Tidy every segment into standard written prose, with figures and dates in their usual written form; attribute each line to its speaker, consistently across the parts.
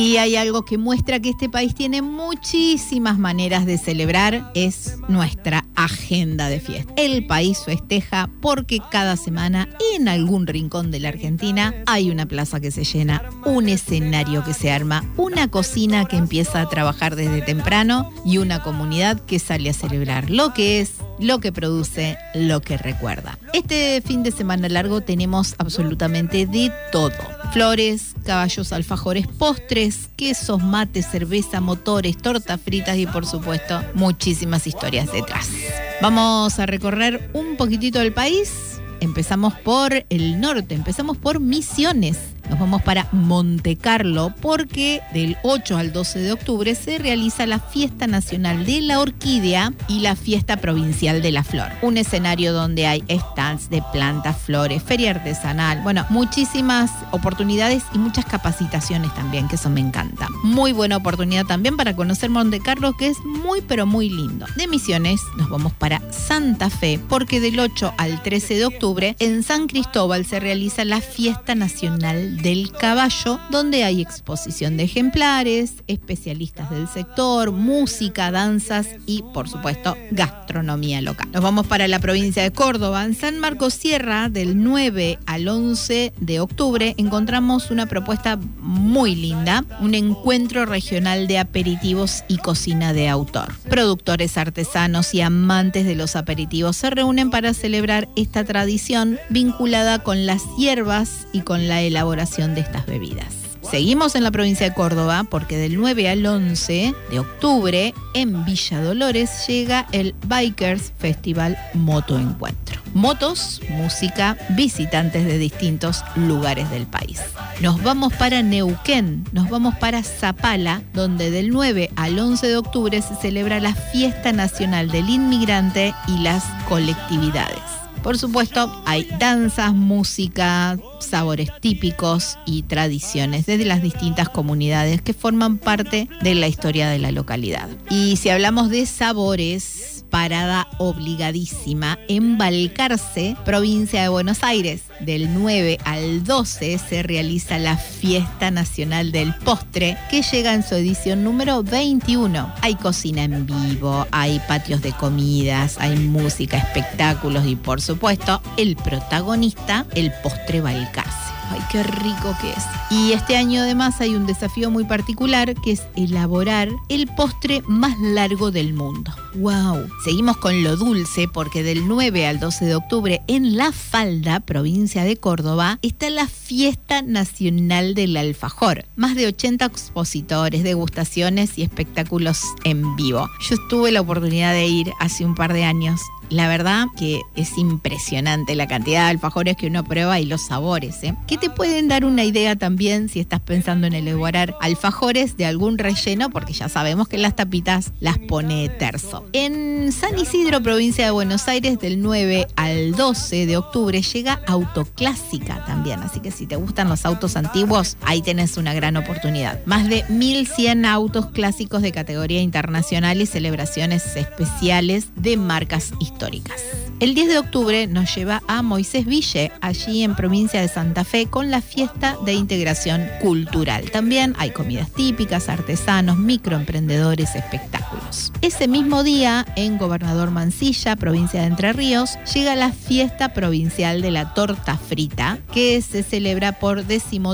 Speaker 1: Y hay algo que muestra que este país tiene muchísimas maneras de celebrar, es nuestra agenda de fiesta. El país festeja porque cada semana en algún rincón de la Argentina hay una plaza que se llena, un escenario que se arma, una cocina que empieza a trabajar desde temprano y una comunidad que sale a celebrar lo que es, lo que produce, lo que recuerda. Este fin de semana largo tenemos absolutamente de todo. Flores, caballos, alfajores, postres, quesos, mates, cerveza, motores, tortas fritas y por supuesto muchísimas historias detrás. Vamos a recorrer un poquitito del país. Empezamos por el norte, empezamos por Misiones. Nos vamos para Monte Carlo porque del 8 al 12 de octubre se realiza la Fiesta Nacional de la Orquídea y la Fiesta Provincial de la Flor. Un escenario donde hay stands de plantas, flores, feria artesanal, bueno, muchísimas oportunidades y muchas capacitaciones también, que eso me encanta. Muy buena oportunidad también para conocer Monte Carlo, que es muy pero muy lindo. De Misiones nos vamos para Santa Fe porque del 8 al 13 de octubre en San Cristóbal se realiza la Fiesta Nacional del Caballo, donde hay exposición de ejemplares, especialistas del sector, música, danzas y, por supuesto, gastronomía local. Nos vamos para la provincia de Córdoba. En San Marcos Sierra, del 9 al 11 de octubre, encontramos una propuesta muy linda, un encuentro regional de aperitivos y cocina de autor. Productores artesanos y amantes de los aperitivos se reúnen para celebrar esta tradición vinculada con las hierbas y con la elaboración de estas bebidas. Seguimos en la provincia de Córdoba porque del 9 al 11 de octubre en Villa Dolores llega el Bikers Festival Moto Encuentro. Motos, música, visitantes de distintos lugares del país. Nos vamos para Neuquén, nos vamos para Zapala, donde del 9 al 11 de octubre se celebra la Fiesta Nacional del Inmigrante y las colectividades. Por supuesto, hay danzas, música, sabores típicos y tradiciones desde las distintas comunidades que forman parte de la historia de la localidad. Y si hablamos de sabores, parada obligadísima en Balcarce, provincia de Buenos Aires. Del 9 al 12 se realiza la Fiesta Nacional del Postre, que llega en su edición número 21. Hay cocina en vivo, hay patios de comidas, hay música, espectáculos y por supuesto el protagonista, el postre Balcarce. Ay, qué rico que es. Y este año además hay un desafío muy particular que es elaborar el postre más largo del mundo. ¡Wow! Seguimos con lo dulce porque del 9 al 12 de octubre en La Falda, provincia de Córdoba, está la Fiesta Nacional del Alfajor. Más de 80 expositores, degustaciones y espectáculos en vivo. Yo tuve la oportunidad de ir hace un par de años. La verdad que es impresionante la cantidad de alfajores que uno prueba y los sabores, que te pueden dar una idea también si estás pensando en elaborar alfajores de algún relleno, porque ya sabemos que las tapitas las pone Terzo. En San Isidro, provincia de Buenos Aires, del 9 al 12 de octubre llega Autoclásica también, así que si te gustan los autos antiguos, ahí tenés una gran oportunidad. Más de 1.100 autos clásicos de categoría internacional y celebraciones especiales de marcas históricas. El 10 de octubre nos lleva a Moisés Ville, allí en provincia de Santa Fe, con la fiesta de integración cultural. También hay comidas típicas, artesanos, microemprendedores, espectáculos. Ese mismo día, en Gobernador Mansilla, provincia de Entre Ríos, llega la fiesta provincial de la torta frita, que se celebra por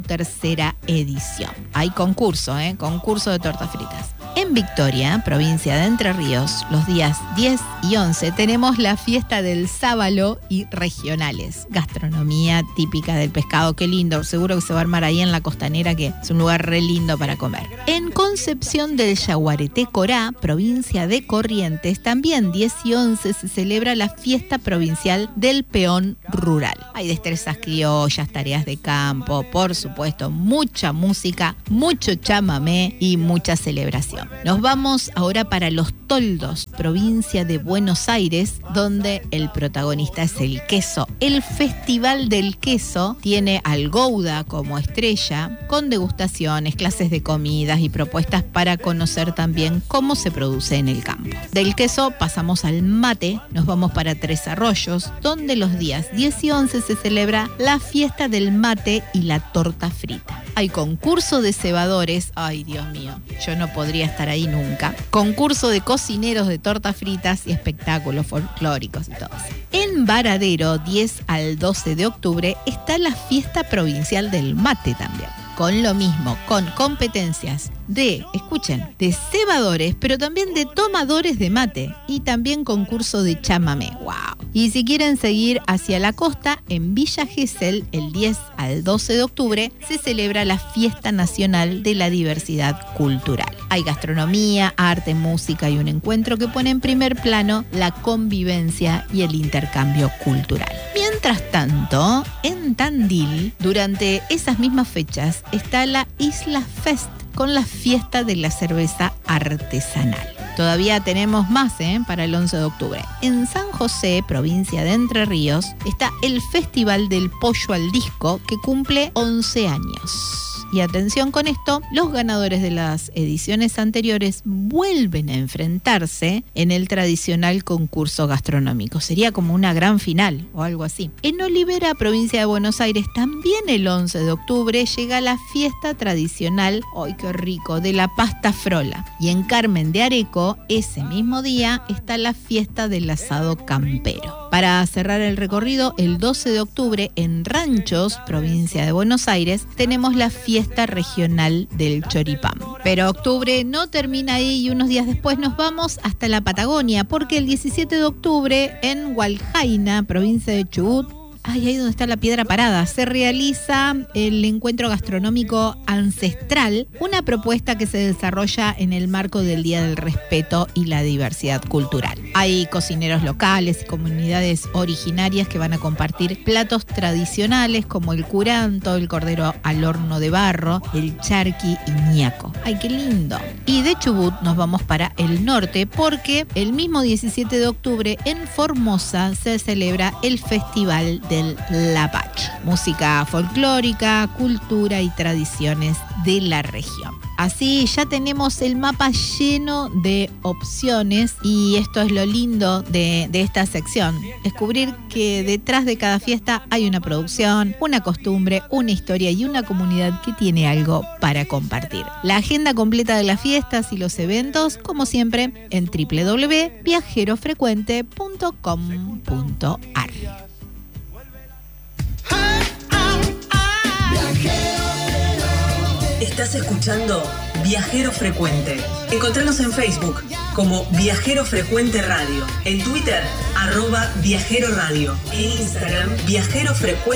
Speaker 1: 13ª edición. Hay concurso de tortas fritas. En Victoria, provincia de Entre Ríos, los días 10 y 11 tenemos la fiesta del sábalo y regionales. Gastronomía típica del pescado, qué lindo. Seguro que se va a armar ahí en la Costanera, que es un lugar re lindo para comer. En Concepción del Yaguareté Corá, provincia de Corrientes, también 10 y 11 se celebra la fiesta provincial del peón rural. Hay destrezas criollas, tareas de campo, por supuesto, mucha música, mucho chamamé y mucha celebración. Nos vamos ahora para Los Toldos, provincia de Buenos Aires, donde el protagonista es el queso. El Festival del Queso tiene al Gouda como estrella, con degustaciones, clases de comidas y propuestas para conocer también cómo se produce en el campo. Del queso pasamos al mate, nos vamos para Tres Arroyos, donde los días 10 y 11 se celebra la fiesta del mate y la torta frita. hay concurso de cebadores, ay Dios mío, yo no podría estar ahí nunca, concurso de cocineros de tortas fritas y espectáculos folclóricos y todo eso. En Varadero, 10 al 12 de octubre, está la fiesta provincial del mate también. Con lo mismo, con competencias de, escuchen, de cebadores, pero también de tomadores de mate y también concurso de chamamé. ¡Wow! Y si quieren seguir hacia la costa, en Villa Gesell, el 10 al 12 de octubre, se celebra la Fiesta Nacional de la Diversidad Cultural. Hay gastronomía, arte, música y un encuentro que pone en primer plano la convivencia y el intercambio cultural. Mientras tanto, en Tandil, durante esas mismas fechas, está la Isla Fest con la fiesta de la cerveza artesanal. Todavía tenemos más para el 11 de octubre. En San José, provincia de Entre Ríos, está el Festival del Pollo al Disco que cumple 11 años. Y atención con esto, los ganadores de las ediciones anteriores vuelven a enfrentarse en el tradicional concurso gastronómico. Sería como una gran final o algo así. En Olivera, provincia de Buenos Aires, también el 11 de octubre llega la fiesta tradicional, ¡ay qué rico!, de la pasta frola. Y en Carmen de Areco, ese mismo día, está la fiesta del asado campero. Para cerrar el recorrido, el 12 de octubre en Ranchos, provincia de Buenos Aires, tenemos la fiesta regional del choripán. Pero octubre no termina ahí y unos días después nos vamos hasta la Patagonia, porque el 17 de octubre en Hualjaina, provincia de Chubut, ahí donde está la piedra parada, se realiza el encuentro gastronómico ancestral, una propuesta que se desarrolla en el marco del Día del Respeto y la Diversidad Cultural. Hay cocineros locales y comunidades originarias que van a compartir platos tradicionales como el curanto, el cordero al horno de barro, el charqui y ñaco. ¡Ay, qué lindo! Y de Chubut nos vamos para el norte porque el mismo 17 de octubre en Formosa se celebra el Festival del Lavache. Música folclórica, cultura y tradiciones de la región. Así ya tenemos el mapa lleno de opciones y esto es lo lindo de esta sección. Descubrir que detrás de cada fiesta hay una producción, una costumbre, una historia y una comunidad que tiene algo para compartir. La agenda completa de las fiestas y los eventos, como siempre, en www.viajerofrecuente.com.ar.
Speaker 2: Estás escuchando Viajero Frecuente. Encontranos en Facebook como Viajero Frecuente Radio, en Twitter @Viajero Radio, en Instagram Viajero Frecuente.